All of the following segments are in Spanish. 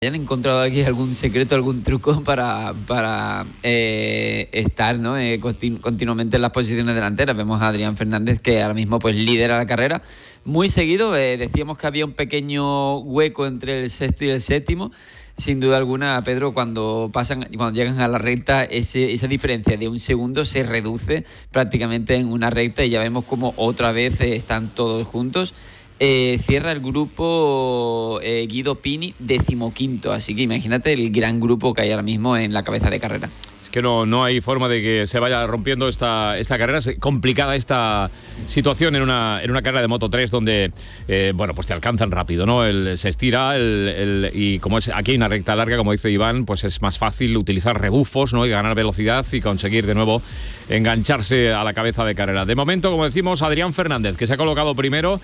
hayan encontrado aquí algún secreto, algún truco para estar, ¿no? Continuamente en las posiciones delanteras. Vemos a Adrián Fernández, que ahora mismo pues lidera la carrera muy seguido. Decíamos que había un pequeño hueco entre el sexto y el séptimo. Sin duda alguna, Pedro, cuando llegan a la recta, esa diferencia de un segundo se reduce prácticamente en una recta, y ya vemos como otra vez están todos juntos. Cierra el grupo Guido Pini, 15º, así que imagínate el gran grupo que hay ahora mismo en la cabeza de carrera. Es que no hay forma de que se vaya rompiendo esta carrera. Es complicada esta situación en una carrera de Moto 3 donde pues te alcanzan rápido, ¿no? Se estira y como es aquí hay una recta larga, como dice Iván, pues es más fácil utilizar rebufos, ¿no? Y ganar velocidad y conseguir de nuevo engancharse a la cabeza de carrera. De momento, como decimos, Adrián Fernández, que se ha colocado primero.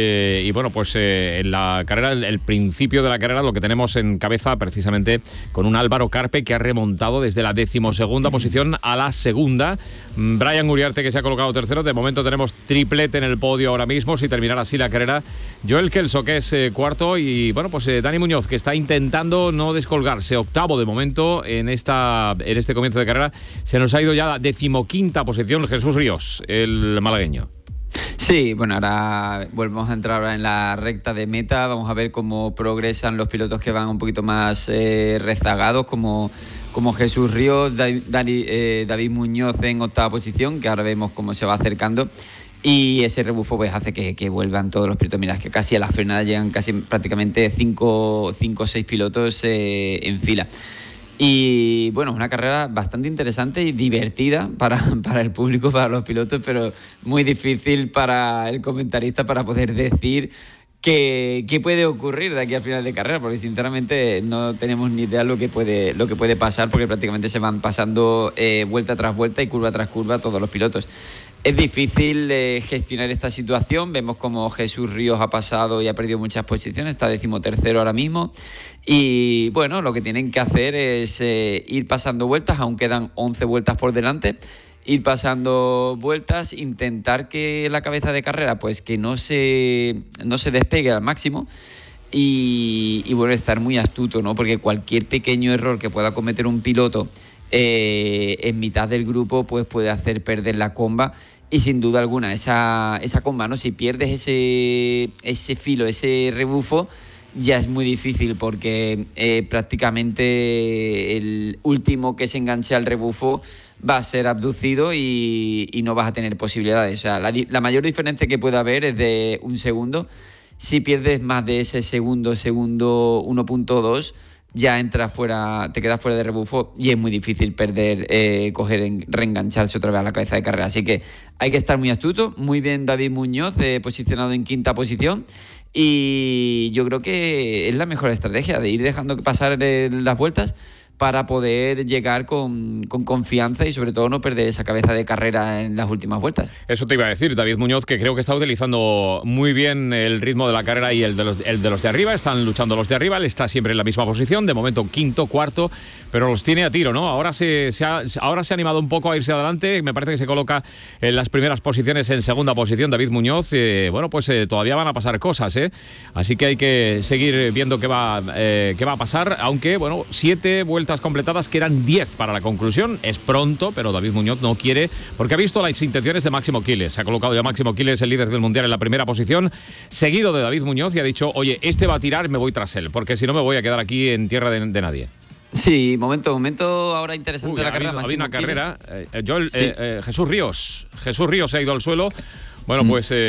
En la carrera, el principio de la carrera, lo que tenemos en cabeza precisamente con un Álvaro Carpe que ha remontado desde la 12ª posición a la segunda. Brian Uriarte, que se ha colocado tercero. De momento tenemos triplete en el podio ahora mismo, si terminara así la carrera. Joel Kelso, que es cuarto, y Dani Muñoz, que está intentando no descolgarse, octavo de momento en este comienzo de carrera. Se nos ha ido ya a la 15ª posición Jesús Ríos, el malagueño. Sí, bueno, ahora volvemos a entrar en la recta de meta. Vamos a ver cómo progresan los pilotos que van un poquito más rezagados, como Jesús Ríos, David Muñoz en octava posición, que ahora vemos cómo se va acercando. Y ese rebufo pues hace que vuelvan todos los pilotos. Mira, es que casi a la frenada llegan prácticamente 5 o 6 pilotos en fila. Y bueno, es una carrera bastante interesante y divertida para el público, para los pilotos, pero muy difícil para el comentarista para poder decir qué puede ocurrir de aquí al final de carrera, porque sinceramente no tenemos ni idea lo que puede pasar, porque prácticamente se van pasando vuelta tras vuelta y curva tras curva todos los pilotos. Es difícil gestionar esta situación. Vemos como Jesús Ríos ha pasado y ha perdido muchas posiciones, está 13º ahora mismo. Y bueno, lo que tienen que hacer es ir pasando vueltas, aún quedan 11 vueltas por delante. Ir pasando vueltas, intentar que la cabeza de carrera pues que no se despegue al máximo. Y bueno, estar muy astuto, ¿no? Porque cualquier pequeño error que pueda cometer un piloto en mitad del grupo pues puede hacer perder la comba, y sin duda alguna esa comba, ¿no? Si pierdes ese filo, ese rebufo, ya es muy difícil, porque prácticamente el último que se enganche al rebufo va a ser abducido y no vas a tener posibilidades. O sea, la mayor diferencia que puede haber es de un segundo. Si pierdes más de ese segundo 1.2, ya entras fuera, te quedas fuera de rebufo, y es muy difícil reengancharse otra vez a la cabeza de carrera. Así que hay que estar muy astuto. Muy bien David Muñoz, posicionado en 5ª posición, y yo creo que es la mejor estrategia, de ir dejando pasar las vueltas para poder llegar con confianza y sobre todo no perder esa cabeza de carrera en las últimas vueltas. Eso te iba a decir, David Muñoz, que creo que está utilizando muy bien el ritmo de la carrera y el de los de arriba. Están luchando los de arriba, él está siempre en la misma posición, de momento quinto, cuarto, pero los tiene a tiro, ¿no? Ahora se ha animado un poco a irse adelante, me parece que se coloca en las primeras posiciones, en segunda posición David Muñoz. Todavía van a pasar cosas, así que hay que seguir viendo qué va a pasar, aunque 7 vueltas completadas, que eran 10 para la conclusión. Es pronto, pero David Muñoz no quiere, porque ha visto las intenciones de Máximo Quiles. Se ha colocado ya Máximo Quiles, el líder del mundial, en la primera posición, seguido de David Muñoz, y ha dicho, oye, este va a tirar, me voy tras él, porque si no me voy a quedar aquí en tierra de nadie. Sí, momento ahora interesante de la carrera. Ha habido una carrera. Sí. Jesús Ríos se ha ido al suelo. Me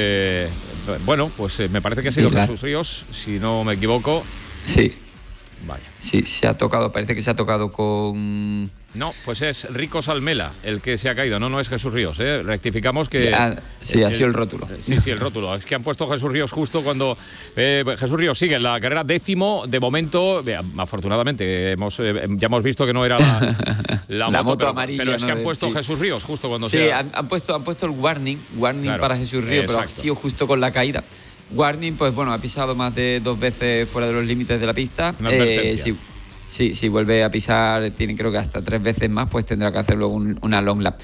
parece que ha sido Jesús Ríos, si no me equivoco. Sí. Vaya. Sí, parece que se ha tocado con... No, pues es Rico Salmela el que se ha caído, no es Jesús Ríos, rectificamos que... Sí, ha sido el rótulo. Sí, el rótulo, es que han puesto Jesús Ríos justo cuando... Jesús Ríos sigue en la carrera 10º, de momento, afortunadamente, ya hemos visto que no era la moto amarilla, pero es que han puesto Jesús Ríos justo cuando han puesto el warning claro, para Jesús Ríos, exacto. Pero ha sido justo con la caída. Warning, pues ha pisado más de 2 veces fuera de los límites de la pista. Una advertencia. Si vuelve a pisar, tiene creo que hasta 3 veces más, pues tendrá que hacer luego una long lap.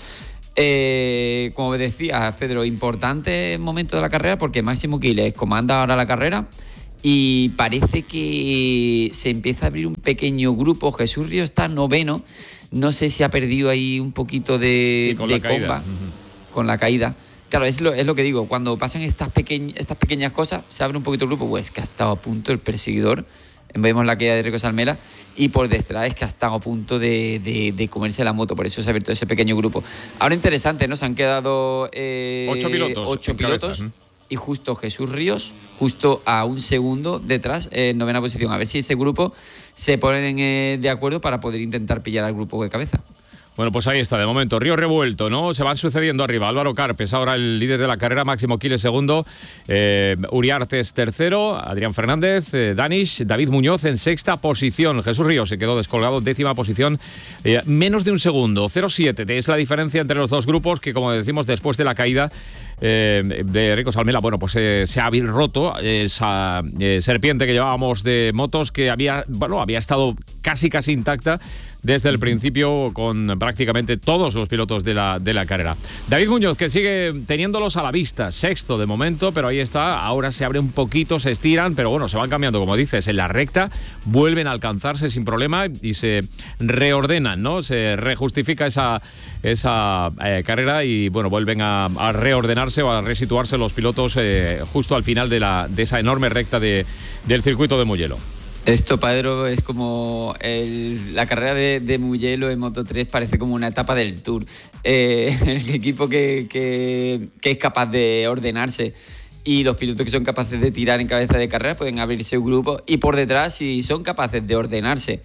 Como decías, Pedro, importante momento de la carrera, porque Máximo Quiles comanda ahora la carrera y parece que se empieza a abrir un pequeño grupo. Jesús Ríos está 9º, no sé si ha perdido ahí un poquito de comba con la caída. Claro, es lo que digo, cuando pasan estas pequeñas cosas, se abre un poquito el grupo, pues que ha estado a punto el perseguidor, vemos la caída de Rico Salmela, y por detrás es que ha estado a punto de comerse la moto, por eso se ha abierto ese pequeño grupo. Ahora interesante, ¿no? Se han quedado 8 pilotos. Y justo Jesús Ríos, justo a un segundo detrás, en 9ª posición. A ver si ese grupo se ponen de acuerdo para poder intentar pillar al grupo de cabeza. Bueno, pues ahí está, de momento, río revuelto, ¿no? Se van sucediendo arriba. Álvaro Carpes, ahora el líder de la carrera, Máximo Quiles segundo, Uriartes tercero, Adrián Fernández, Danish, David Muñoz en 6ª posición. Jesús Ríos se quedó descolgado en 10ª posición, menos de un segundo, 0,7. Es la diferencia entre los dos grupos que, como decimos, después de la caída de Rico Salmela, bueno, pues se ha roto esa serpiente que llevábamos de motos que había estado casi intacta desde el principio con prácticamente todos los pilotos de la carrera. David Muñoz, que sigue teniéndolos a la vista, 6º de momento, pero ahí está, ahora se abre un poquito, se estiran, pero bueno, se van cambiando, como dices, en la recta, vuelven a alcanzarse sin problema y se reordenan, ¿no? Se rejustifica esa carrera y bueno, vuelven a reordenarse o a resituarse los pilotos justo al final de esa enorme recta del circuito de Mugello. Esto, Pedro, es como la carrera de Mugello en Moto3 parece como una etapa del Tour. El equipo que es capaz de ordenarse y los pilotos que son capaces de tirar en cabeza de carrera pueden abrirse un grupo, y por detrás, si son capaces de ordenarse...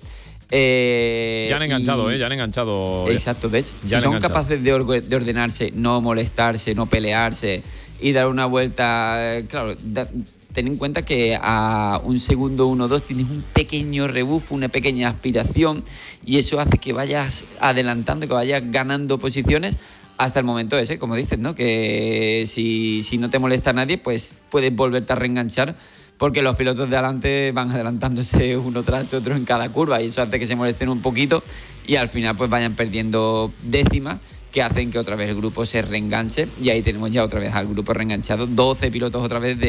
ya han enganchado. Exacto, ¿ves? Si son capaces de ordenarse, no molestarse, no pelearse y dar una vuelta, claro... Ten en cuenta que a un segundo 1-2 tienes un pequeño rebufo, una pequeña aspiración, y eso hace que vayas adelantando, que vayas ganando posiciones hasta el momento ese, como dices, ¿no? Que si no te molesta a nadie, pues puedes volverte a reenganchar, porque los pilotos de adelante van adelantándose uno tras otro en cada curva, y eso hace que se molesten un poquito y al final pues vayan perdiendo décimas, que hacen que otra vez el grupo se reenganche, y ahí tenemos ya otra vez al grupo reenganchado, 12 pilotos otra vez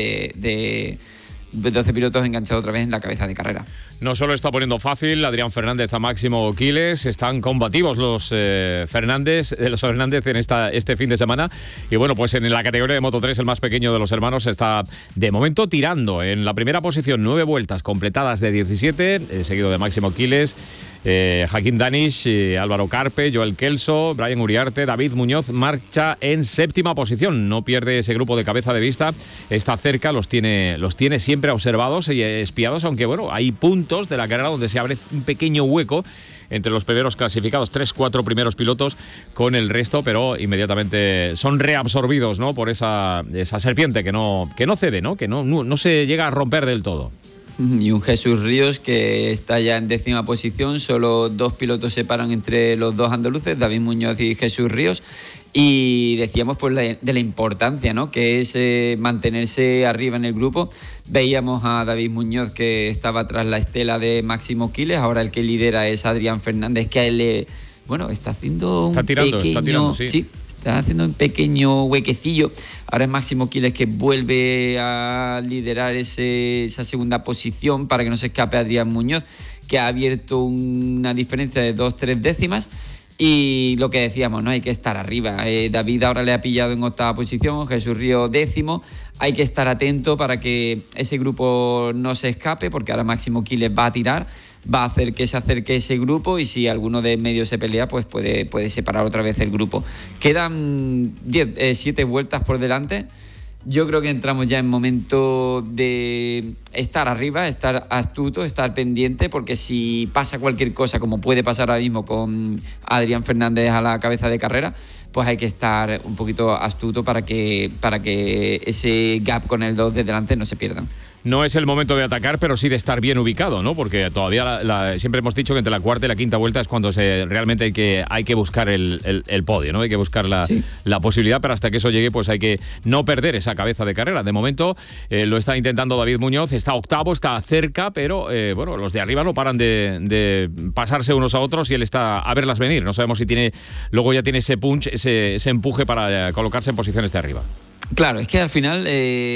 12 pilotos enganchados otra vez en la cabeza de carrera. No solo está poniendo fácil Adrián Fernández a Máximo Quiles, están combativos los Fernández en este fin de semana. Y bueno, pues en la categoría de Moto3, el más pequeño de los hermanos está de momento tirando en la primera posición, 9 vueltas completadas de 17, seguido de Máximo Quiles, Joaquín Danish, Álvaro Carpe, Joel Kelso, Brian Uriarte, David Muñoz marcha en 7ª posición. No pierde ese grupo de cabeza de vista, está cerca, los tiene siempre observados y espiados, aunque bueno, hay puntos de la carrera donde se abre un pequeño hueco entre los primeros clasificados, 3-4 primeros pilotos con el resto, pero inmediatamente son reabsorbidos, ¿no? Por esa serpiente que no cede, ¿no? Que no se llega a romper del todo. Y un Jesús Ríos que está ya en 10ª posición, solo 2 pilotos separan entre los dos andaluces, David Muñoz y Jesús Ríos, y decíamos pues de la importancia, ¿no? Que es mantenerse arriba en el grupo. Veíamos a David Muñoz que estaba tras la estela de Máximo Quiles, ahora el que lidera es Adrián Fernández, que a él está haciendo está tirando, sí. Está haciendo un pequeño huequecillo. Ahora es Máximo Quiles que vuelve a liderar esa segunda posición para que no se escape Adrián Muñoz, que ha abierto una diferencia de 2-3 décimas. Y lo que decíamos, ¿no? Hay que estar arriba. David ahora le ha pillado en 8ª posición, Jesús Ríos 10º. Hay que estar atento para que ese grupo no se escape, porque ahora Máximo Quiles va a tirar, va a hacer que se acerque ese grupo, y si alguno de en medio se pelea, pues puede separar otra vez el grupo. Quedan 7 vueltas por delante. Yo creo que entramos ya en momento de estar arriba, estar astuto, estar pendiente, porque si pasa cualquier cosa, como puede pasar ahora mismo con Adrián Fernández a la cabeza de carrera, pues hay que estar un poquito astuto para que ese gap con el 2 de delante no se pierdan. No es el momento de atacar, pero sí de estar bien ubicado, ¿no? Porque todavía siempre hemos dicho que entre la 4ª y la 5ª vuelta es cuando realmente hay que buscar el podio, ¿no? Hay que buscar la posibilidad, pero hasta que eso llegue, pues hay que no perder esa cabeza de carrera. De momento lo está intentando David Muñoz, está 8º, está cerca, pero bueno, los de arriba no paran de pasarse unos a otros y él está a verlas venir. No sabemos si luego ya tiene ese punch, ese empuje para colocarse en posiciones de arriba. Claro, es que al final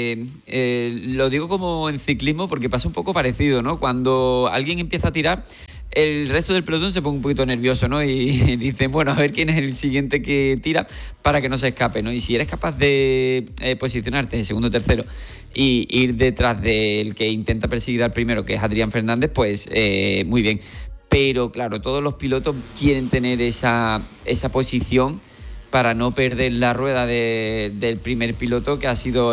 lo digo como en ciclismo porque pasa un poco parecido, ¿no? Cuando alguien empieza a tirar, el resto del pelotón se pone un poquito nervioso, ¿no? Y dicen, bueno, a ver quién es el siguiente que tira para que no se escape, ¿no? Y si eres capaz de posicionarte segundo o tercero y ir detrás del que intenta perseguir al primero, que es Adrián Fernández, pues muy bien. Pero claro, todos los pilotos quieren tener esa posición para no perder la rueda del primer piloto, que ha sido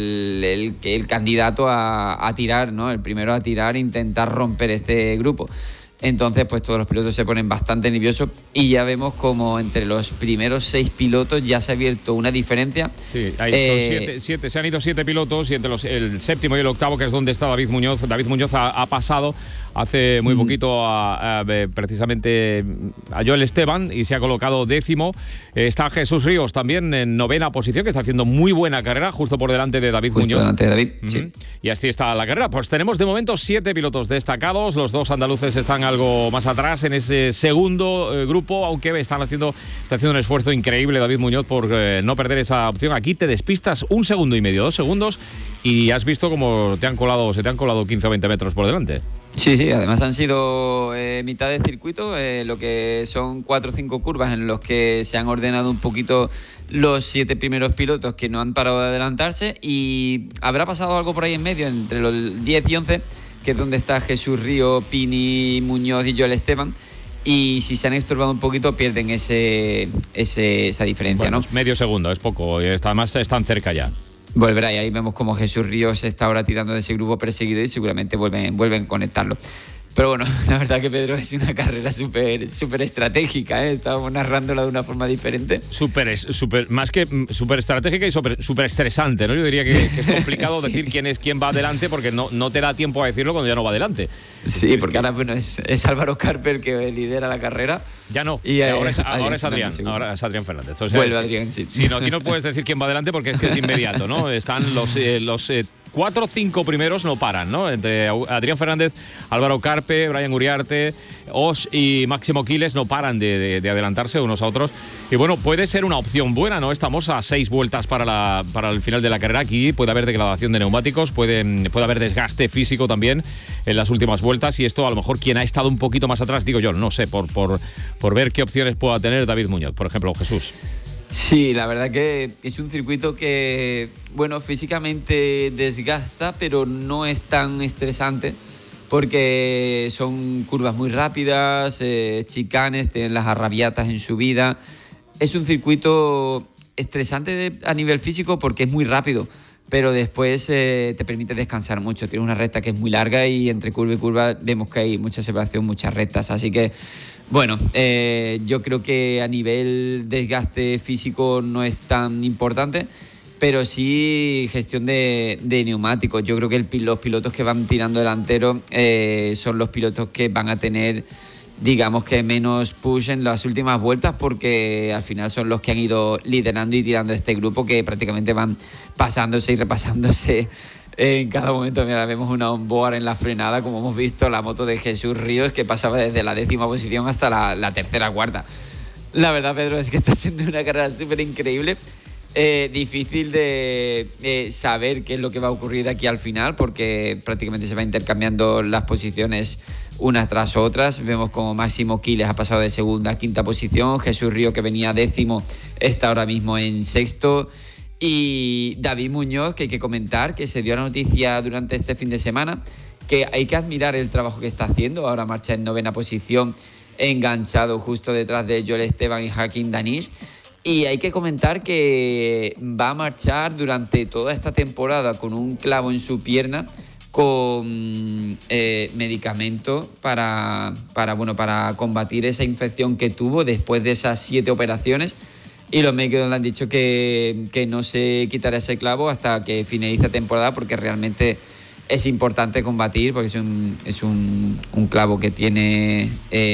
el candidato a tirar, ¿no? El primero a tirar e intentar romper este grupo. Entonces, pues todos los pilotos se ponen bastante nerviosos y ya vemos como entre los primeros 6 pilotos ya se ha abierto una diferencia. Sí, son siete, se han ido 7 pilotos y entre el séptimo y el octavo, que es donde está David Muñoz ha pasado hace muy poquito precisamente a Joel Esteban y se ha colocado 10º. Está Jesús Ríos también en 9ª posición, que está haciendo muy buena carrera, justo por delante de David Muñoz. Delante de David, sí. Y así está la carrera. Pues tenemos de momento 7 pilotos destacados. Los 2 andaluces están algo más atrás en ese segundo grupo, aunque está haciendo un esfuerzo increíble David Muñoz por no perder esa opción. Aquí te despistas 1 segundo y medio, 2 segundos, y has visto cómo se te han colado 15 o 20 metros por delante. Sí, además han sido mitad de circuito, lo que son 4 o 5 curvas en los que se han ordenado un poquito los 7 primeros pilotos que no han parado de adelantarse, y habrá pasado algo por ahí en medio, entre los 10 y 11, que es donde está Jesús Río, Pini, Muñoz y Joel Esteban, y si se han estorbado un poquito pierden esa diferencia, bueno, ¿no? Medio segundo, es poco, además están cerca ya. Volverá, y ahí vemos como Jesús Ríos está ahora tirando de ese grupo perseguido y seguramente vuelven a conectarlo. Pero bueno, la verdad que Pedro es una carrera súper estratégica, ¿eh? Estábamos narrándola de una forma diferente. Más que súper estratégica y súper estresante, ¿no? Yo diría que es complicado sí. Decir quién va adelante, porque no te da tiempo a decirlo cuando ya no va adelante. Sí, porque ahora bueno, es Álvaro Carpe el que lidera la carrera. Ya no, y ahora es Adrián. Ahora es Adrián Fernández. O sea, vuelve Adrián, sí. Sí, no, aquí no puedes decir quién va adelante porque es que es inmediato, ¿no? Están los 4 o 5 primeros no paran, ¿no? Entre Adrián Fernández, Álvaro Carpe, Brian Uriarte, Os y Máximo Quiles no paran de adelantarse unos a otros. Y bueno, puede ser una opción buena, ¿no? Estamos a 6 vueltas para el final de la carrera. Aquí puede haber degradación de neumáticos, puede haber desgaste físico también en las últimas vueltas, y esto a lo mejor quien ha estado un poquito más atrás, digo yo, no sé, por ver qué opciones pueda tener David Muñoz, por ejemplo, Jesús. Sí, la verdad que es un circuito que, bueno, físicamente desgasta, pero no es tan estresante porque son curvas muy rápidas, chicanes, tienen las arrabiatas en subida. Es un circuito estresante a nivel físico porque es muy rápido, pero después te permite descansar mucho. Tiene una recta que es muy larga y entre curva y curva vemos que hay mucha separación, muchas rectas, así que bueno, yo creo que a nivel desgaste físico no es tan importante, pero sí gestión de neumáticos. Yo creo que los pilotos que van tirando delantero son los pilotos que van a tener, digamos, que menos push en las últimas vueltas, porque al final son los que han ido liderando y tirando este grupo, que prácticamente van pasándose y repasándose en cada momento. Mira, vemos una onboard en la frenada, como hemos visto la moto de Jesús Ríos, que pasaba desde la 10ª posición hasta la 3ª, 4ª. La verdad, Pedro, es que está siendo una carrera súper increíble. Difícil de saber qué es lo que va a ocurrir de aquí al final, porque prácticamente se va intercambiando las posiciones unas tras otras. Vemos como Máximo Quiles ha pasado de 2ª a 5ª posición. Jesús Río, que venía 10º, está ahora mismo en 6º. Y David Muñoz, que hay que comentar, que se dio la noticia durante este fin de semana, que hay que admirar el trabajo que está haciendo. Ahora marcha en 9ª posición, enganchado justo detrás de Joel Esteban y Hakim Danish. Y hay que comentar que va a marchar durante toda esta temporada con un clavo en su pierna, con medicamento para combatir esa infección que tuvo después de esas 7 operaciones. Y los médicos le han dicho que no se quitará ese clavo hasta que finalice la temporada, porque realmente es importante combatir, porque es un clavo que tiene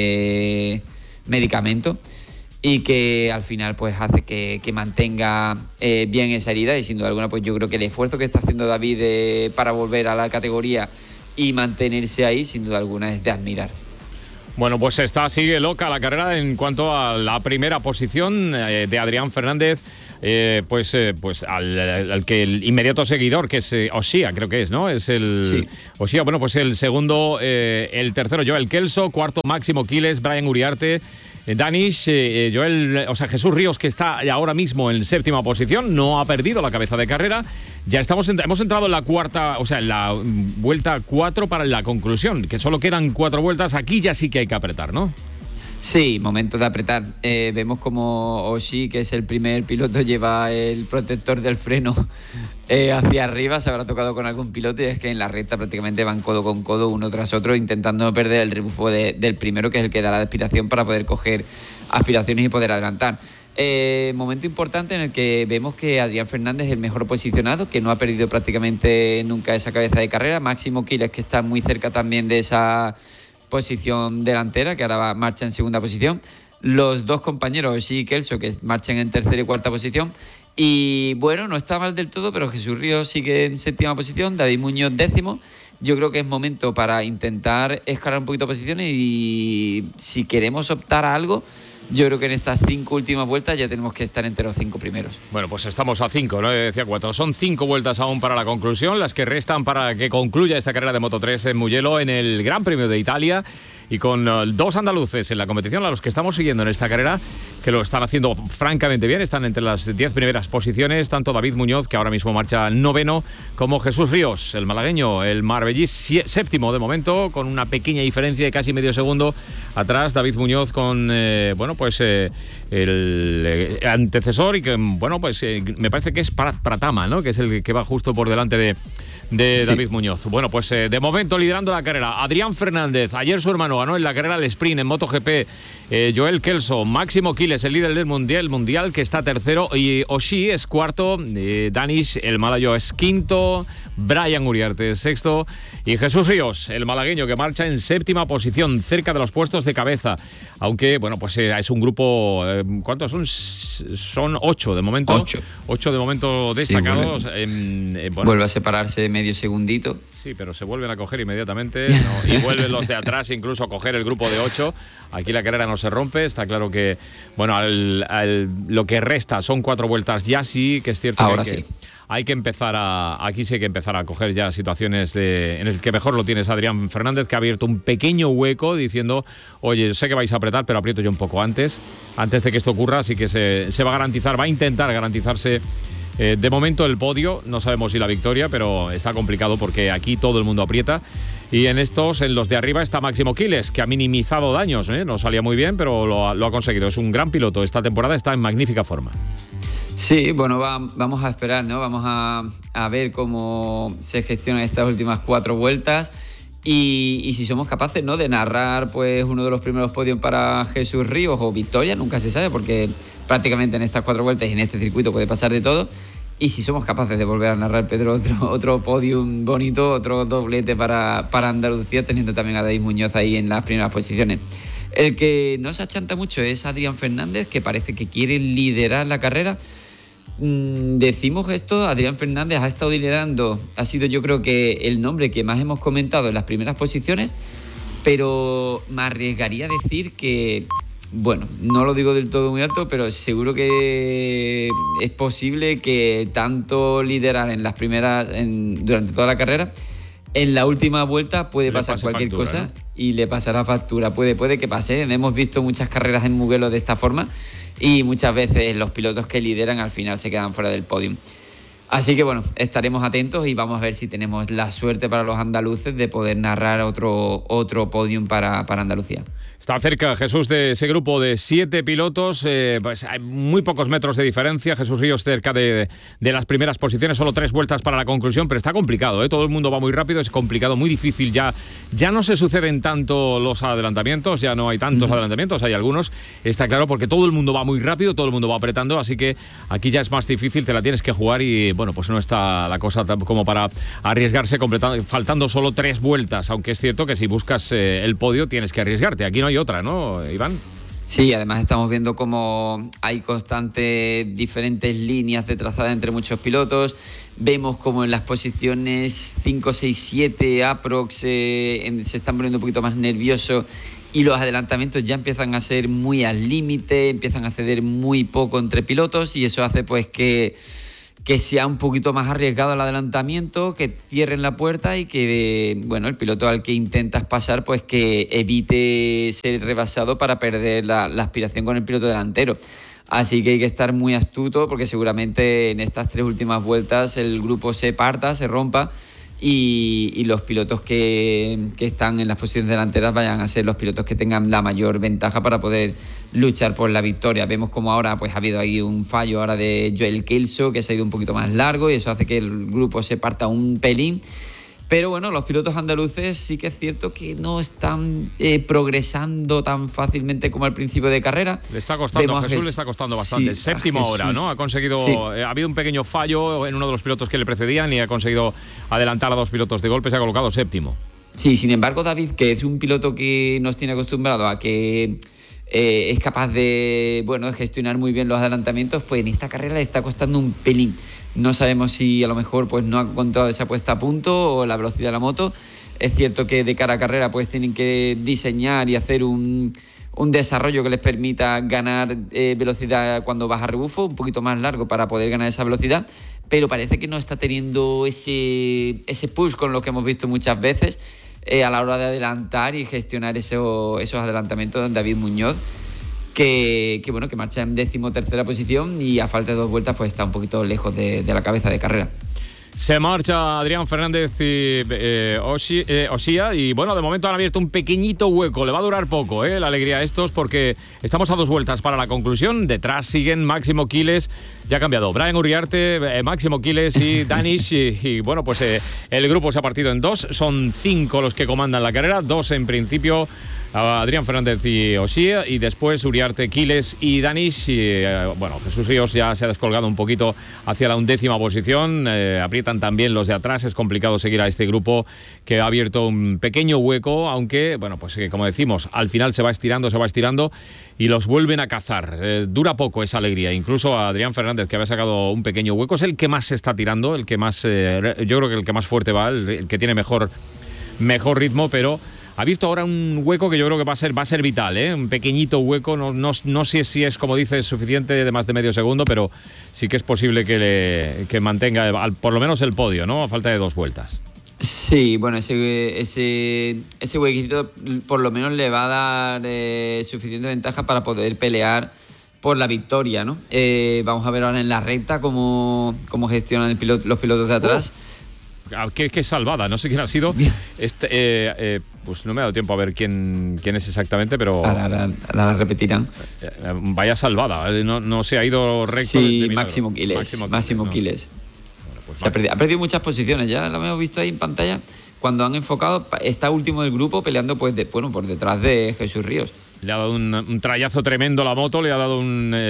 medicamento y que al final pues hace que mantenga bien esa herida. Y sin duda alguna pues yo creo que el esfuerzo que está haciendo David para volver a la categoría y mantenerse ahí, sin duda alguna, es de admirar. Bueno, pues sigue loca la carrera en cuanto a la primera posición de Adrián Fernández. Pues al que el inmediato seguidor, que es Oshia, creo que es, ¿no? Es el Sí. Oshia. Bueno, pues el segundo, el tercero Joel Kelso, cuarto Máximo Quiles, Brian Uriarte, Danish, Jesús Ríos, que está ahora mismo en séptima posición, no ha perdido la cabeza de carrera. Ya hemos entrado en la cuarta, en la vuelta 4 para la conclusión, que solo quedan 4 vueltas. Aquí ya sí que hay que apretar, ¿no? Sí, momento de apretar. Vemos como Oshii, que es el primer piloto, lleva el protector del freno hacia arriba. Se habrá tocado con algún piloto y es que en la recta prácticamente van codo con codo uno tras otro, intentando no perder el rebufo del primero, que es el que da la aspiración para poder coger aspiraciones y poder adelantar. Momento importante en el que vemos que Adrián Fernández es el mejor posicionado, que no ha perdido prácticamente nunca esa cabeza de carrera. Máximo Quiles, que está muy cerca también de esa posición delantera, que ahora marcha en segunda posición. Los dos compañeros, Oshii y Kelso, que marchan en tercera y cuarta posición. Y bueno, no está mal del todo, pero Jesús Ríos sigue en séptima posición, David Muñoz décimo. Yo creo que es momento para intentar escalar un poquito posiciones y si queremos optar a algo, yo creo que en estas 5 últimas vueltas ya tenemos que estar entre los 5 primeros. Bueno, pues estamos a 5, ¿no? Decía 4. Son 5 vueltas aún para la conclusión, las que restan para que concluya esta carrera de Moto3 en Mugello en el Gran Premio de Italia. Y con 2 andaluces en la competición, a los que estamos siguiendo en esta carrera, que lo están haciendo francamente bien, están entre las 10 primeras posiciones, tanto David Muñoz, que ahora mismo marcha noveno, como Jesús Ríos, el malagueño, el marbellí, séptimo de momento, con una pequeña diferencia de casi medio segundo atrás. David Muñoz con, el antecesor y que, me parece que es Pratama, ¿no? Que es el que va justo por delante de sí. David Muñoz. Bueno, pues de momento liderando la carrera Adrián Fernández. Ayer su hermano ganó en la carrera del sprint en MotoGP. Joel Kelso, Máximo Quiles, el líder del mundial, que está tercero, y Oshii es cuarto, Danish, el malayo, es quinto, Brian Uriarte es sexto, y Jesús Ríos, el malagueño, que marcha en séptima posición, cerca de los puestos de cabeza. Aunque, es un grupo, ¿cuántos son? Son 8 de momento. 8 de momento destacados. Sí, vuelve a separarse medio segundito. Sí, pero se vuelven a coger inmediatamente, ¿no? Y vuelven los de atrás incluso a coger el grupo de 8. Aquí la carrera no se rompe. Está claro que, lo que resta son 4 vueltas. Ya sí que es cierto. Ahora que sí. Hay que empezar aquí sí hay que empezar a coger ya situaciones en el que mejor lo tienes Adrián Fernández, que ha abierto un pequeño hueco diciendo, oye, sé que vais a apretar, pero aprieto yo un poco antes de que esto ocurra, así que se va a garantizar, va a intentar garantizarse de momento el podio. No sabemos si la victoria, pero está complicado porque aquí todo el mundo aprieta. Y en los de arriba está Máximo Quiles, que ha minimizado daños, no salía muy bien, pero lo ha conseguido. Es un gran piloto, esta temporada está en magnífica forma. Sí, bueno, vamos a esperar, ¿no? Vamos a ver cómo se gestionan estas últimas 4 vueltas y si somos capaces, ¿no?, de narrar pues uno de los primeros podios para Jesús Ríos o victoria, nunca se sabe, porque prácticamente en estas 4 vueltas y en este circuito puede pasar de todo. Y si somos capaces de volver a narrar, Pedro, otro podium bonito, otro doblete para Andalucía, teniendo también a David Muñoz ahí en las primeras posiciones. El que no se achanta mucho es Adrián Fernández, que parece que quiere liderar la carrera. Decimos esto, Adrián Fernández ha estado liderando, ha sido yo creo que el nombre que más hemos comentado en las primeras posiciones, pero me arriesgaría a decir que, no lo digo del todo muy alto, pero seguro que es posible que tanto liderar en las primeras, durante toda la carrera, en la última vuelta puede pasar cualquier cosa, ¿no? Y le pasará factura, puede que pase. Hemos visto muchas carreras en Mugello de esta forma y muchas veces los pilotos que lideran al final se quedan fuera del podio. Así que estaremos atentos y vamos a ver si tenemos la suerte para los andaluces de poder narrar otro podium para Andalucía. Está cerca Jesús de ese grupo de 7 pilotos, hay muy pocos metros de diferencia. Jesús Ríos cerca de las primeras posiciones, solo 3 vueltas para la conclusión, pero está complicado, todo el mundo va muy rápido, es complicado, muy difícil. Ya no se suceden tanto los adelantamientos, ya no hay tantos adelantamientos, hay algunos, está claro, porque todo el mundo va muy rápido, todo el mundo va apretando, así que aquí ya es más difícil, te la tienes que jugar y pues no está la cosa como para arriesgarse faltando solo 3 vueltas, aunque es cierto que si buscas el podio tienes que arriesgarte, aquí no hay otra, ¿no, Iván? Sí, además estamos viendo cómo hay constantes diferentes líneas de trazada entre muchos pilotos. Vemos como en las posiciones 5, 6, 7 aprox se están poniendo un poquito más nerviosos y los adelantamientos ya empiezan a ser muy al límite, empiezan a ceder muy poco entre pilotos, y eso hace pues que sea un poquito más arriesgado el adelantamiento, que cierren la puerta y que, bueno, el piloto al que intentas pasar, pues que evite ser rebasado para perder la aspiración con el piloto delantero. Así que hay que estar muy astuto, porque seguramente en estas 3 últimas vueltas el grupo se parta, se rompa, y los pilotos que están en las posiciones delanteras vayan a ser los pilotos que tengan la mayor ventaja para poder luchar por la victoria. Vemos como ahora pues ha habido ahí un fallo ahora de Joel Kelso, que se ha ido un poquito más largo, y eso hace que el grupo se parta un pelín. Pero bueno, los pilotos andaluces sí que es cierto que no están progresando tan fácilmente como al principio de carrera. Le está costando, a Jesús le está costando bastante. Sí, séptimo ahora, ¿no? Ha conseguido, sí. Ha habido un pequeño fallo en uno de los pilotos que le precedían y ha conseguido adelantar a 2 pilotos de golpe, se ha colocado séptimo. Sí, sin embargo, David, que es un piloto que nos tiene acostumbrado a que es capaz de, bueno, de gestionar muy bien los adelantamientos, pues en esta carrera le está costando un pelín. No sabemos si a lo mejor pues no ha encontrado esa puesta a punto o la velocidad de la moto. Es cierto que de cara a carrera pues tienen que diseñar y hacer un desarrollo que les permita ganar velocidad cuando baja rebufo, un poquito más largo para poder ganar esa velocidad, pero parece que no está teniendo ese push con lo que hemos visto muchas veces a la hora de adelantar y gestionar esos adelantamientos de David Muñoz, que bueno, que marcha en 13ª posición y a falta de 2 vueltas pues está un poquito lejos de la cabeza de carrera. Se marcha Adrián Fernández y Osía, y bueno, de momento han abierto un pequeñito hueco, le va a durar poco la alegría a estos, porque estamos a 2 vueltas para la conclusión. Detrás siguen Máximo Quiles, ya ha cambiado, Brian Uriarte, Máximo Quiles y Danish, y bueno, pues el grupo se ha partido en 2, son 5 los que comandan la carrera, 2 en principio, Adrián Fernández y Osía, y después Uriarte, Quiles y Danish, y bueno, Jesús Ríos ya se ha descolgado un poquito hacia la 11ª posición, aprietan también los de atrás, es complicado seguir a este grupo que ha abierto un pequeño hueco, aunque, bueno, pues como decimos, al final se va estirando y los vuelven a cazar. Dura poco esa alegría, incluso a Adrián Fernández, que había sacado un pequeño hueco, es el que más se está tirando, el que más, yo creo que el que más fuerte va, el que tiene mejor ritmo, pero ha abierto ahora un hueco que yo creo que va a ser vital, un pequeñito hueco, no sé si es, como dices, suficiente de más de medio segundo, pero sí que es posible que mantenga por lo menos el podio, ¿no? A falta de 2 vueltas. Sí, bueno, ese huequito por lo menos le va a dar suficiente ventaja para poder pelear por la victoria, ¿no? Vamos a ver ahora en la recta cómo gestionan los pilotos de atrás. Qué salvada, no sé quién ha sido. Pues no me ha dado tiempo a ver quién es exactamente, pero ahora la repetirán. Vaya salvada, no se ha ido recto. Sí, Máximo Quiles. Máximo Quiles. Bueno, pues ha perdido muchas posiciones, ya lo hemos visto ahí en pantalla. Cuando han enfocado, está último del grupo peleando pues por detrás de Jesús Ríos. Le ha dado un trayazo tremendo la moto, le ha dado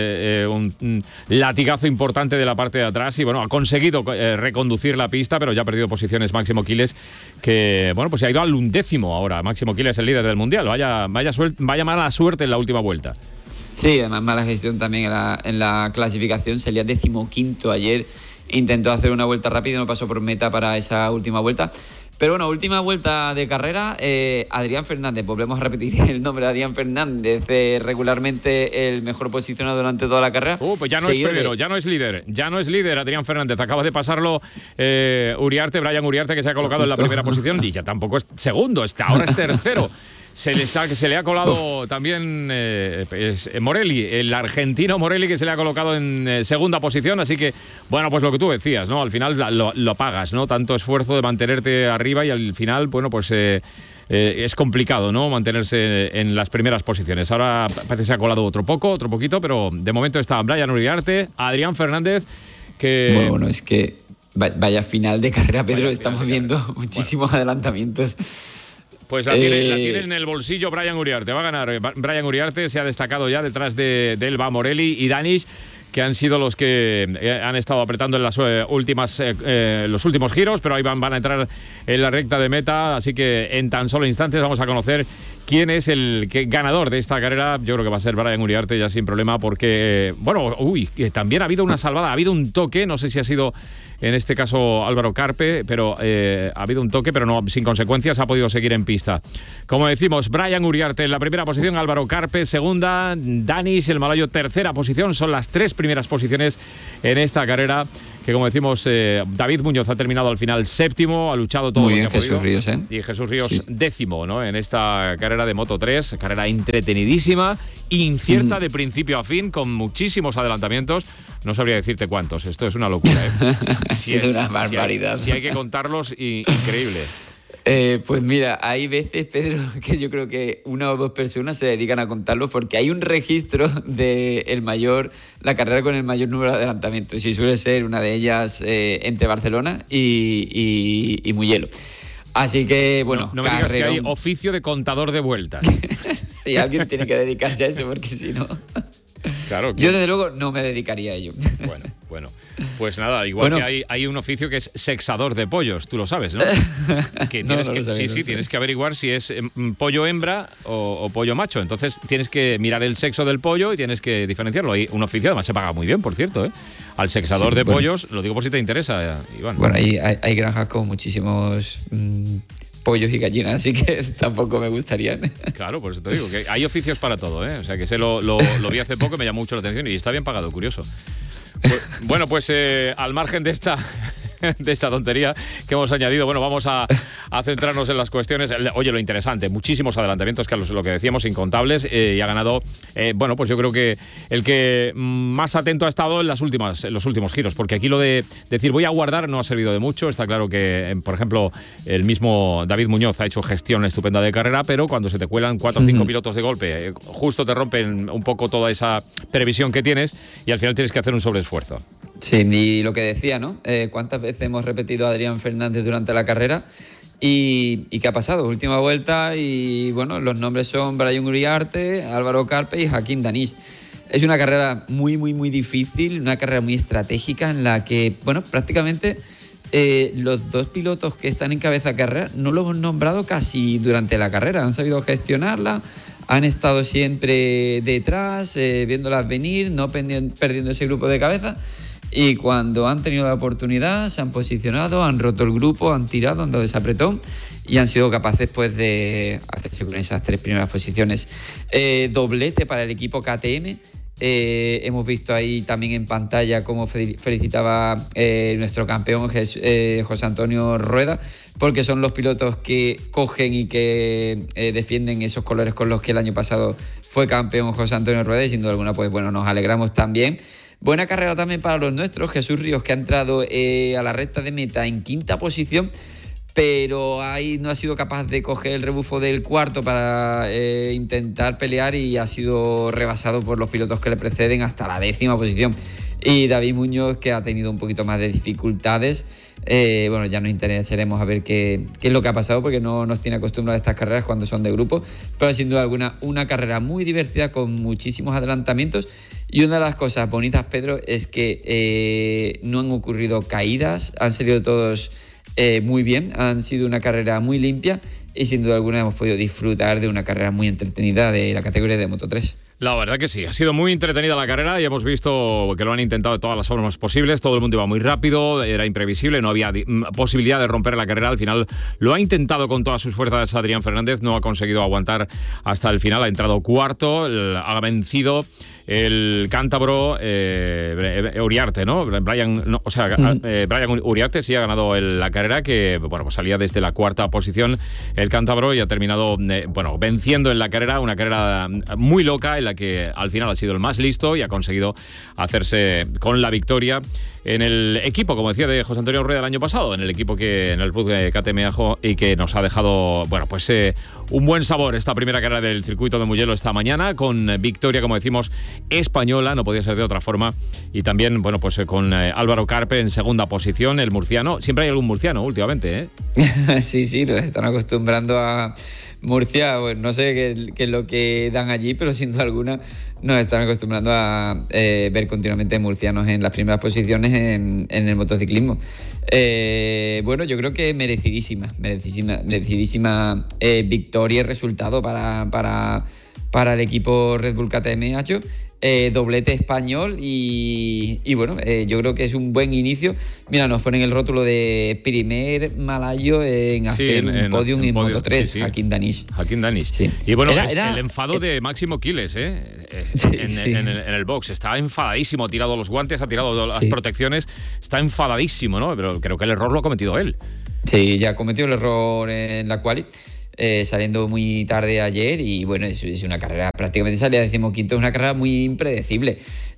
un latigazo importante de la parte de atrás y bueno, ha conseguido reconducir la pista, pero ya ha perdido posiciones Máximo Quiles, que bueno, pues se ha ido al 11º ahora. Máximo Quiles, el líder del Mundial, vaya mala suerte en la última vuelta. Sí, además mala gestión también en la clasificación, salía 15º ayer, intentó hacer una vuelta rápida y no pasó por meta para esa última vuelta. Pero bueno, última vuelta de carrera, Adrián Fernández, volvemos a repetir el nombre de Adrián Fernández, regularmente el mejor posicionado durante toda la carrera. Pues ya no es primero, ya no es líder Adrián Fernández, acaba de pasarlo Brian Uriarte, que se ha colocado en la primera posición, y ya tampoco es segundo, ahora es tercero. Se le ha colado también Morelli, el argentino Morelli, que se le ha colocado en segunda posición, así que, bueno, pues lo que tú decías, ¿no? Al final lo pagas, ¿no? Tanto esfuerzo de mantenerte arriba y al final, bueno, pues es complicado, ¿no? Mantenerse en las primeras posiciones. Ahora parece que se ha colado otro poquito, pero de momento está Brian Uriarte, Adrián Fernández, que... Bueno, es que vaya final de carrera, Pedro, estamos viendo muchísimos adelantamientos. Pues la tiene en el bolsillo Brian Uriarte. Va a ganar Brian Uriarte, se ha destacado ya detrás de él va Morelli y Danish, que han sido los que han estado apretando en las los últimos giros, pero ahí van a entrar en la recta de meta, así que en tan solo instantes vamos a conocer quién es el ganador de esta carrera. Yo creo que va a ser Brian Uriarte ya sin problema porque, bueno, también ha habido una salvada, ha habido un toque, no sé si ha sido en este caso Álvaro Carpe, pero ha habido un toque, pero no sin consecuencias, ha podido seguir en pista. Como decimos, Brian Uriarte en la primera posición, Álvaro Carpe segunda, Danis, el malayo, tercera posición. Son las 3 primeras posiciones en esta carrera, que como decimos, David Muñoz ha terminado al final séptimo, ha luchado todo muy lo bien, que ha podido. Jesús Ríos, Y Jesús Ríos sí. décimo, ¿no? En esta carrera de Moto 3, carrera entretenidísima, incierta de principio a fin, con muchísimos adelantamientos. No sabría decirte cuántos, esto es una locura, ¿eh? Ha sido una barbaridad. Si hay que contarlos, increíble. Pues mira, hay veces, Pedro, que yo creo que 1 o 2 personas se dedican a contarlos porque hay un registro de la carrera con el mayor número de adelantamientos, y suele ser una de ellas entre Barcelona y Mugello. Así que, bueno, no me digas que hay oficio de contador de vueltas. Sí, alguien tiene que dedicarse a eso, porque si no... Claro. Yo, desde luego, no me dedicaría a ello. Bueno. Pues nada, igual que hay un oficio que es sexador de pollos, tú lo sabes, ¿no? Que tienes que averiguar si es pollo hembra o pollo macho. Entonces tienes que mirar el sexo del pollo y tienes que diferenciarlo. Hay un oficio, además se paga muy bien, por cierto, ¿eh? Al sexador de pollos, lo digo por si te interesa, Iván. Bueno, hay granjas con muchísimos... pollos y gallinas, así que tampoco me gustaría. Claro, por eso te digo, que hay oficios para todo, ¿eh? O sea, que lo vi hace poco y me llamó mucho la atención y está bien pagado, curioso. Bueno, pues al margen de esta tontería que hemos añadido, bueno, vamos a centrarnos en las cuestiones. Oye, lo interesante, muchísimos adelantamientos, Carlos, lo que decíamos, incontables, y ha ganado, bueno, pues yo creo que el que más atento ha estado en los últimos giros, porque aquí lo de decir voy a guardar no ha servido de mucho. Está claro que, por ejemplo, el mismo David Muñoz ha hecho gestión estupenda de carrera, pero cuando se te cuelan 4 o 5 pilotos de golpe, justo te rompen un poco toda esa previsión que tienes y al final tienes que hacer un sobreesfuerzo. Sí, y lo que decía, ¿no? ¿Cuántas veces hemos repetido a Adrián Fernández durante la carrera? ¿Y qué ha pasado? Última vuelta y, bueno, los nombres son Brian Uriarte, Álvaro Carpe y Hakim Danis. Es una carrera muy, muy, muy difícil, una carrera muy estratégica en la que, bueno, prácticamente los 2 pilotos que están en cabeza de carrera no lo hemos nombrado casi durante la carrera. Han sabido gestionarla, han estado siempre detrás, viéndolas venir, no perdiendo ese grupo de cabeza. Y cuando han tenido la oportunidad, se han posicionado, han roto el grupo, han tirado, han dado ese apretón y han sido capaces, pues, de hacerse con esas 3 primeras posiciones. Doblete para el equipo KTM. Hemos visto ahí también en pantalla cómo felicitaba nuestro campeón José Antonio Rueda, porque son los pilotos que cogen y que defienden esos colores con los que el año pasado fue campeón José Antonio Rueda, y sin duda alguna, pues bueno, nos alegramos también. Buena carrera también para los nuestros, Jesús Ríos, que ha entrado a la recta de meta en 5ª posición, pero ahí no ha sido capaz de coger el rebufo del 4º para intentar pelear, y ha sido rebasado por los pilotos que le preceden hasta la 10ª posición. Y David Muñoz, que ha tenido un poquito más de dificultades. Bueno, ya nos interesaremos a ver qué es lo que ha pasado, porque no nos tiene acostumbrados a estas carreras cuando son de grupo, pero sin duda alguna una carrera muy divertida con muchísimos adelantamientos. Y una de las cosas bonitas, Pedro, es que no han ocurrido caídas, han salido todos muy bien, han sido una carrera muy limpia y sin duda alguna hemos podido disfrutar de una carrera muy entretenida de la categoría de Moto 3. La verdad que sí, ha sido muy entretenida la carrera y hemos visto que lo han intentado de todas las formas posibles. Todo el mundo iba muy rápido, era imprevisible, no había posibilidad de romper la carrera. Al final lo ha intentado con todas sus fuerzas Adrián Fernández, no ha conseguido aguantar hasta el final, ha entrado 4º, ha vencido el cántabro Uriarte, ¿no? Brian Uriarte sí ha ganado la carrera, que bueno, pues salía desde la 4ª posición el cántabro y ha terminado venciendo en la carrera, una carrera muy loca en la que al final ha sido el más listo y ha conseguido hacerse con la victoria en el equipo, como decía, de José Antonio Rueda el año pasado, en el equipo en el Bus de KTM Ajo, y que nos ha dejado, bueno, pues un buen sabor esta primera carrera del circuito de Mugello esta mañana, con victoria, como decimos, española, no podía ser de otra forma, y también, bueno, pues con Álvaro Carpe en 2ª posición, el murciano. Siempre hay algún murciano últimamente, ¿eh? Sí, nos están acostumbrando a Murcia, bueno, no sé qué es lo que dan allí, pero sin duda alguna nos están acostumbrando a ver continuamente murcianos en las primeras posiciones campeones en el motociclismo. Bueno, yo creo que merecidísima victoria y resultado para el equipo Red Bull KTM, Nacho. Doblete español y bueno, yo creo que es un buen inicio. Mira, nos ponen el rótulo de primer malayo en hacer un podium en Moto 3, sí. Hakim Danish. Sí. Y bueno, el enfado de Máximo Quiles, en el box. Está enfadadísimo, ha tirado los guantes, ha tirado las protecciones, está enfadadísimo, ¿no? Pero creo que el error lo ha cometido él. Sí, ya cometió el error en la quali. Saliendo muy tarde ayer y bueno, es una carrera prácticamente salida decimoquinto, es una carrera muy impredecible.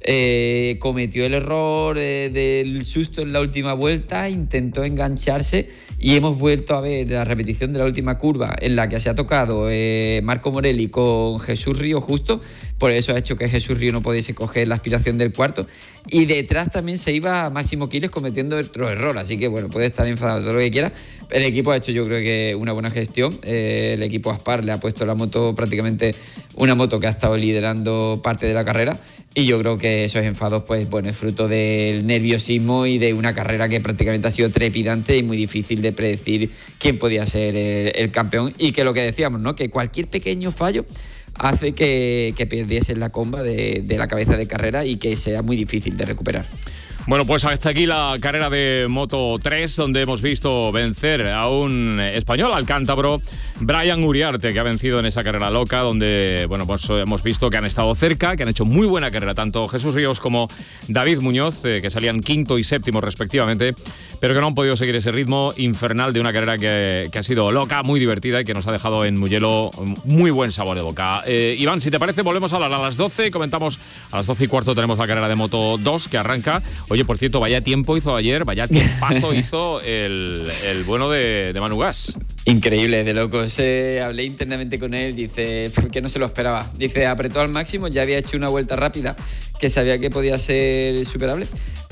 Cometió el error del susto en la última vuelta, intentó engancharse y hemos vuelto a ver la repetición de la última curva en la que se ha tocado Marco Morelli con Jesús Río justo, por eso ha hecho que Jesús Río no pudiese coger la aspiración del cuarto, y detrás también se iba Máximo Quiles cometiendo otro error, así que bueno, puede estar enfadado todo lo que quiera. El equipo ha hecho, yo creo que una buena gestión. El equipo Aspar le ha puesto la moto, prácticamente una moto que ha estado liderando parte de la carrera, y yo creo que esos enfados pues bueno, es fruto del nerviosismo y de una carrera que prácticamente ha sido trepidante y muy difícil de predecir quién podía ser el campeón, y que lo que decíamos, ¿no? Que cualquier pequeño fallo hace que perdiesen la comba de la cabeza de carrera y que sea muy difícil de recuperar. Bueno, pues hasta aquí la carrera de Moto 3, donde hemos visto vencer a un español, al cántabro Brian Uriarte, que ha vencido en esa carrera loca, donde bueno, pues hemos visto que han estado cerca, que han hecho muy buena carrera, tanto Jesús Ríos como David Muñoz, que salían quinto y séptimo respectivamente, pero que no han podido seguir ese ritmo infernal de una carrera que ha sido loca, muy divertida y que nos ha dejado en Mugello muy buen sabor de boca. Iván, si te parece, volvemos a hablar a las 12, comentamos a las 12 y cuarto tenemos la carrera de Moto 2 que arranca. Oye, por cierto, vaya tiempo hizo ayer, vaya tiempazo hizo el bueno de Manu Gas. Increíble, de locos. Hablé internamente con él, dice que no se lo esperaba. Dice, apretó al máximo, ya había hecho una vuelta rápida que sabía que podía ser superable,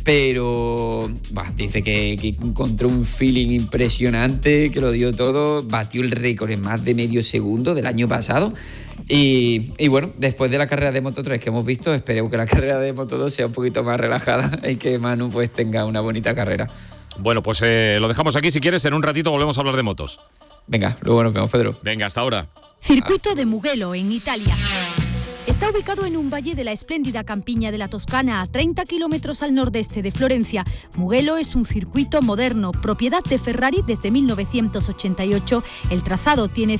pero dice que encontró un feeling impresionante, que lo dio todo, batió el récord en más de medio segundo del año pasado. Y bueno, después de la carrera de Moto 3 que hemos visto, esperemos que la carrera de Moto 2 sea un poquito más relajada y que Manu pues tenga una bonita carrera. Bueno, pues lo dejamos aquí. Si quieres, en un ratito volvemos a hablar de motos. Venga, luego nos vemos, Pedro. Venga, hasta ahora. Circuito de Mugello, en Italia. Está ubicado en un valle de la espléndida campiña de la Toscana, a 30 kilómetros al nordeste de Florencia. Mugello es un circuito moderno, propiedad de Ferrari desde 1988. El trazado tiene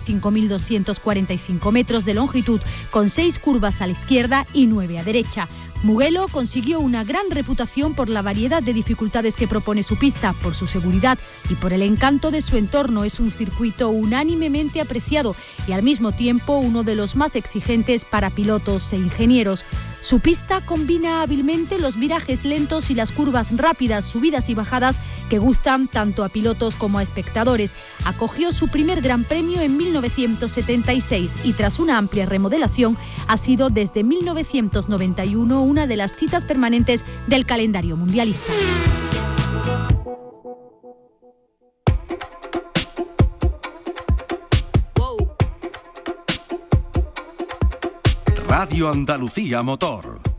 5.245 metros de longitud, con 6 curvas a la izquierda y 9 a derecha. Mugello consiguió una gran reputación por la variedad de dificultades que propone su pista, por su seguridad y por el encanto de su entorno. Es un circuito unánimemente apreciado y al mismo tiempo uno de los más exigentes para pilotos e ingenieros. Su pista combina hábilmente los virajes lentos y las curvas rápidas, subidas y bajadas que gustan tanto a pilotos como a espectadores. Acogió su primer Gran Premio en 1976 y tras una amplia remodelación ha sido desde 1991 una de las citas permanentes del calendario mundialista. Radio Andalucía Motor.